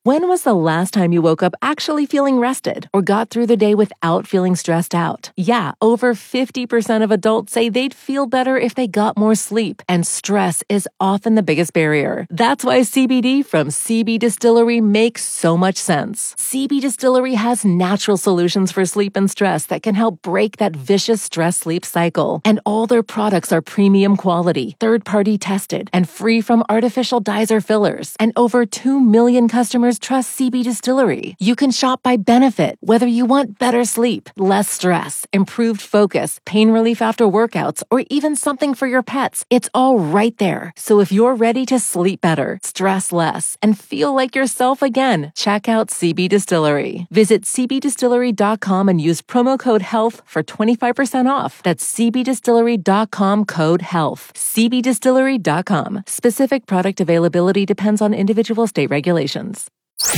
When was the last time you woke up actually feeling rested or got through the day without feeling stressed out? Yeah, over 50% of adults say they'd feel better if they got more sleep, and stress is often the biggest barrier. That's why CBD from CB Distillery makes so much sense. CB Distillery has natural solutions for sleep and stress that can help break that vicious stress-sleep cycle. And all their products are premium quality, third-party tested, and free from artificial dyes or fillers. And over 2 million customers trust CB Distillery. You can shop by benefit, whether you want better sleep, less stress, improved focus, pain relief after workouts, or even something for your pets. It's all right there. So if you're ready to sleep better, stress less, and feel like yourself again, check out CB Distillery. Visit cbdistillery.com and use promo code HEALTH for 25% off. That's cbdistillery.com code HEALTH. cbdistillery.com. Specific product availability depends on individual state regulations.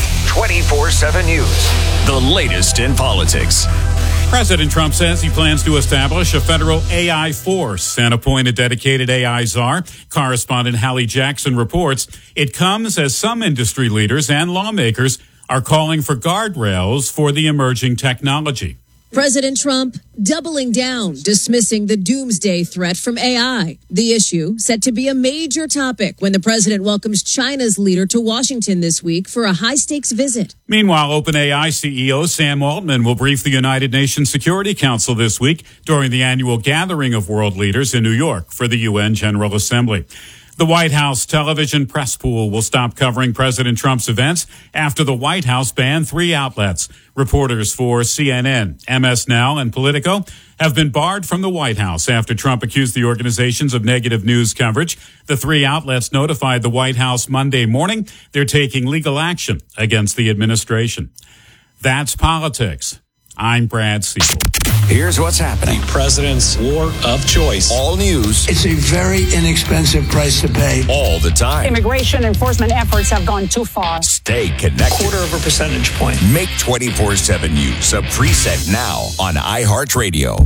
24/7 News. The latest in politics. President Trump says he plans to establish a federal AI force and appoint a dedicated AI czar. Correspondent Hallie Jackson reports it comes as some industry leaders and lawmakers are calling for guardrails for the emerging technology. President Trump doubling down, dismissing the doomsday threat from AI. The issue set to be a major topic when the president welcomes China's leader to Washington this week for a high-stakes visit. Meanwhile, OpenAI CEO Sam Altman will brief the United Nations Security Council this week during the annual gathering of world leaders in New York for the UN General Assembly. The White House television press pool will stop covering President Trump's events after the White House banned 3 outlets. Reporters for CNN, MS Now, and Politico have been barred from the White House after Trump accused the organizations of negative news coverage. The 3 outlets notified the White House Monday morning they're taking legal action against the administration. That's politics. I'm Brad Siegel. Here's what's happening. President's war of choice. All news. It's a very inexpensive price to pay. All the time. Immigration enforcement efforts have gone too far. Stay connected. 1/4 percentage point. Make 24/7 News a preset now on iHeartRadio.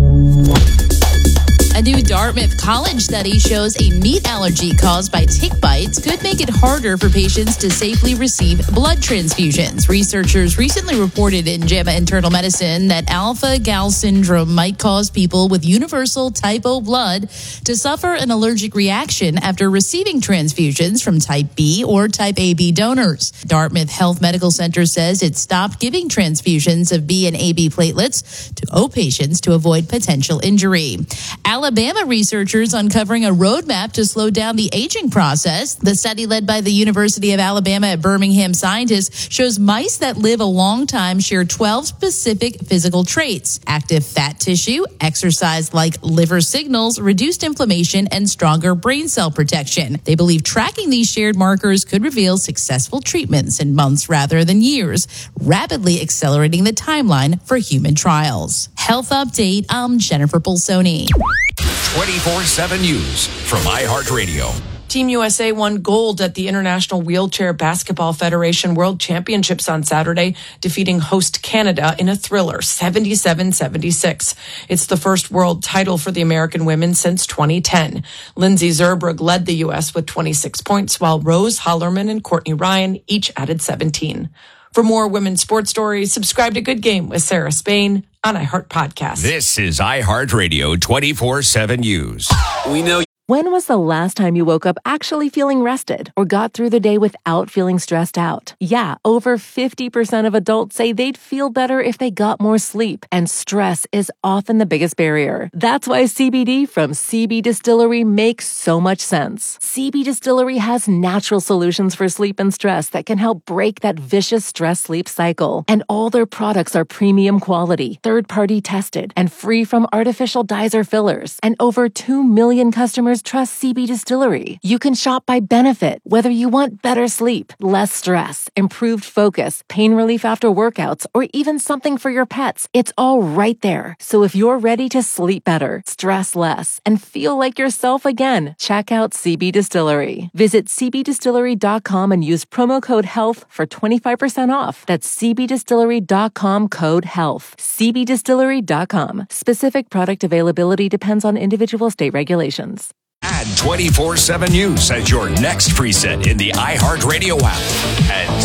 A new Dartmouth College study shows a meat allergy caused by tick bites could make it harder for patients to safely receive blood transfusions. Researchers recently reported in JAMA Internal Medicine that alpha-gal syndrome might cause people with universal type O blood to suffer an allergic reaction after receiving transfusions from type B or type AB donors. Dartmouth Health Medical Center says it stopped giving transfusions of B and AB platelets to O patients to avoid potential injury. Alabama researchers uncovering a roadmap to slow down the aging process. The study led by the University of Alabama at Birmingham scientists shows mice that live a long time share 12 specific physical traits: active fat tissue, exercise like liver signals, reduced inflammation, and stronger brain cell protection. They believe tracking these shared markers could reveal successful treatments in months rather than years, rapidly accelerating the timeline for human trials. Health Update, I'm Jennifer Bolsoni. 24/7 News from iHeartRadio. Team USA won gold at the International Wheelchair Basketball Federation World Championships on Saturday, defeating host Canada in a thriller, 77-76. It's the first world title for the American women since 2010. Lindsay Zerbrug led the U.S. with 26 points, while Rose Hollerman and Courtney Ryan each added 17. For more women's sports stories, subscribe to Good Game with Sarah Spain on iHeart Podcast. This is iHeartRadio 24/7 News. We know. When was the last time you woke up actually feeling rested or got through the day without feeling stressed out? Yeah, over 50% of adults say they'd feel better if they got more sleep, and stress is often the biggest barrier. That's why CBD from CB Distillery makes so much sense. CB Distillery has natural solutions for sleep and stress that can help break that vicious stress-sleep cycle. And all their products are premium quality, third-party tested, and free from artificial dyes or fillers. And over 2 million customers trust CB Distillery. You can shop by benefit, whether you want better sleep, less stress, improved focus, pain relief after workouts, or even something for your pets. It's all right there. So if you're ready to sleep better, stress less, and feel like yourself again, check out CB Distillery. Visit cbdistillery.com and use promo code HEALTH for 25% off. That's cbdistillery.com code HEALTH. cbdistillery.com. Specific product availability depends on individual state regulations. Add 24/7 News as your next preset in the iHeartRadio app. And